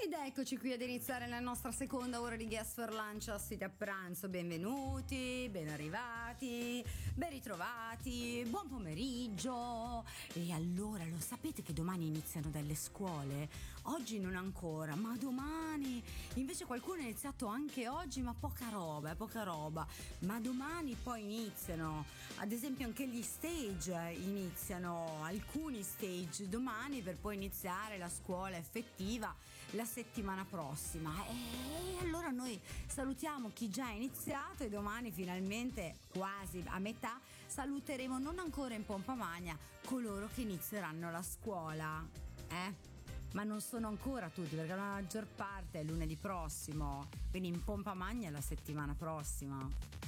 Ed eccoci qui ad iniziare la nostra seconda ora di Guest for Lunch ospiti a pranzo. Benvenuti, ben arrivati, ben ritrovati, buon pomeriggio. E allora lo sapete che domani iniziano delle scuole? Oggi non ancora, ma domani. Invece qualcuno ha iniziato anche oggi, ma poca roba. Ma domani poi iniziano. Ad esempio anche gli stage iniziano, alcuni stage domani, per poi iniziare la scuola effettiva la settimana prossima. E allora noi salutiamo chi già ha iniziato e domani finalmente, quasi a metà, saluteremo non ancora in pompa magna coloro che inizieranno la scuola. Ma non sono ancora tutti, perché la maggior parte è lunedì prossimo, quindi in pompa magna la settimana prossima.